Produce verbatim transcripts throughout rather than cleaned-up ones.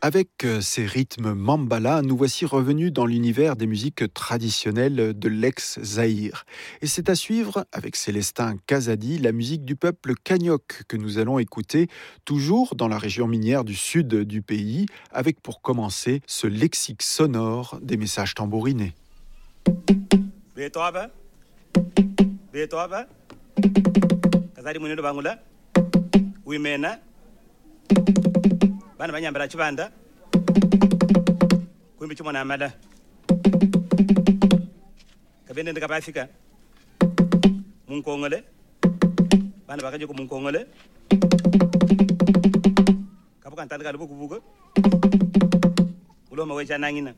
Avec ces rythmes mambala, nous voici revenus dans l'univers des musiques traditionnelles de l'ex-Zaïre. Et c'est à suivre, avec Célestin Kazadi, la musique du peuple Kanyok que nous allons écouter, toujours dans la région minière du sud du pays, avec pour commencer ce lexique sonore des messages tambourinés. Betoaba, Betoaba, Kazadi Munido Bangula, Wimena. Bana banyambara kibanda kumbi chimo na mala kabende ndika bafika munkongole bana bakaje ko munkongole kabuka ntandika lubuku bugo uloma weja nangina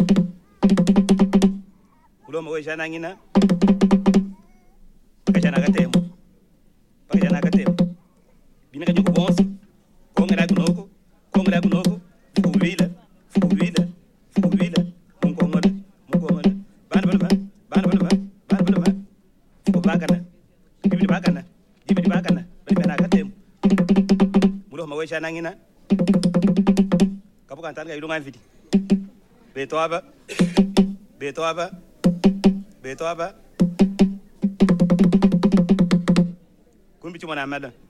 uloma weja nangina pakajana gatemo pakajana gatemo binaka nyuko bonso kongera kunoko kongera kunoko fukubila fukubila fukubila munkongole munkongole bana bana bana bana bana bana bana fukubakana ibidi bakana ibidi bakana bali bana katem mulo mawesha nangina kabuka ntanga ilunga mvidi beto aba beto aba beto aba kumbi chuma na mada